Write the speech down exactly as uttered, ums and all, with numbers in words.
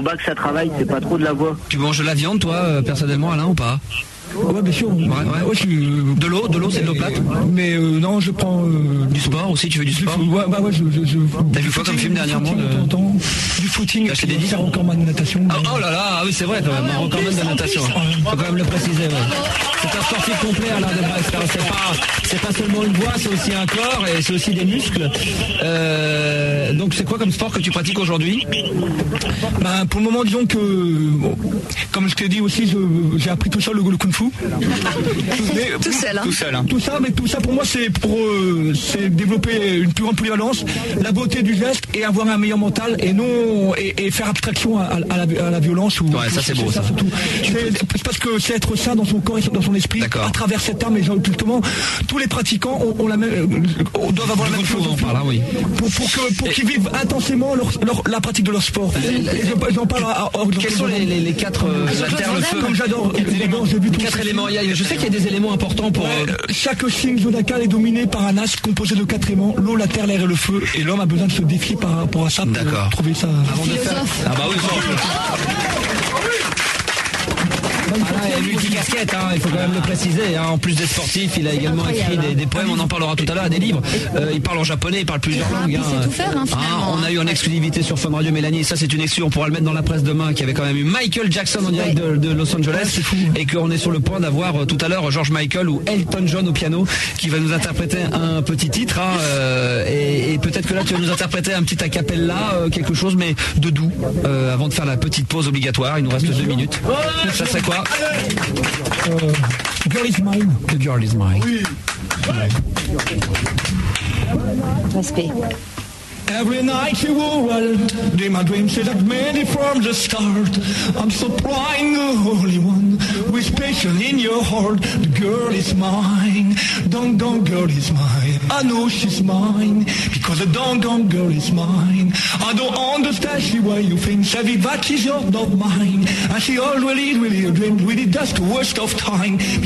bas que ça travaille, c'est pas trop de la voix. Tu manges de la viande, toi, euh, personnellement, Alain, ou pas? Ouais, bien sûr. Ouais, ouais. Ouais, je suis, euh, De l'eau, de l'eau, c'est de l'eau plate. Mais euh, non, je prends euh, Du sport aussi, tu fais du sport? Ouais, bah ouais, je. je, je T'as vu quoi comme film dernièrement? Du footing, de... temps en temps, du footing, T'as acheté et des faire encore ma natation. Ah, oh là là, ah oui, c'est vrai, t'as un record même de natation. Faut quand même le préciser, ouais. C'est un sportif complet, Alain de Brest. C'est pas, c'est pas seulement une voix, c'est aussi un corps et c'est aussi des muscles. Euh, donc c'est quoi comme sport que tu pratiques aujourd'hui? Ben, pour le moment, disons que, bon, comme je t'ai dit aussi, je, j'ai appris tout ça, le, le kung-fu. Mais, tout seul, hein. Tout seul, hein. Tout ça, mais tout ça pour moi, c'est pour euh, c'est développer une plus grande polyvalence, la beauté du geste et avoir un meilleur mental et non et, et faire abstraction à, à, la, à la violence. Ou, ouais, ça c'est beau. Ça, ça. Surtout. C'est, c'est parce que c'est être sain dans son corps et dans son esprit. D'accord. À travers cette arme, et justement, tous les pratiquants ont, ont la même, euh, doivent avoir la même chose. Par là, oui. Pour, pour, que, pour qu'ils vivent intensément leur, leur, la pratique de leur sport. Et, et je, j'en parle à, à, à, Quels sont les, les, les quatre euh, la terre, le feu, comme j'adore, j'adore, j'ai vu quatre éléments. Il y a, je sais qu'il y a des éléments importants pour. Ouais, euh, chaque signe zodiacal est dominé par un astre composé de quatre éléments, l'eau, la terre, l'air et le feu. Et l'homme a besoin de se défier par rapport à ça pour D'accord. trouver ça. Avant de faire. Ah bah oui, Alain est multicasquette, hein, il faut quand même le préciser. Hein. En plus d'être sportif, il a également écrit des, des poèmes, on en parlera tout à l'heure, des livres. Euh, il parle en japonais, il parle plusieurs ah, langues. Hein. Hein. Tout faire, hein, ah, on a eu en exclusivité sur Fun Radio, Mélanie, et ça c'est une exclu, on pourra le mettre dans la presse demain, qui avait quand même eu Michael Jackson en direct de, de Los Angeles, et qu'on est sur le point d'avoir euh, tout à l'heure George Michael ou Elton John au piano, qui va nous interpréter un petit titre. Hein, euh, et, et peut-être que là tu vas nous interpréter un petit acapella, euh, quelque chose, mais de doux, euh, avant de faire la petite pause obligatoire. Il nous reste deux minutes. Ça c'est quoi? Euh, Girl is mine. The girl is mine. Oui. Respect. Every night you were dream my dreams said I've made it from the start. I'm supplying the Holy One with passion in your heart. The girl is mine. Dong dong girl is mine. I know she's mine because the dong dong girl is mine. I don't understand she why you think Savvy that she's yours, not mine. And she always really, really dreamed really that's the worst of time.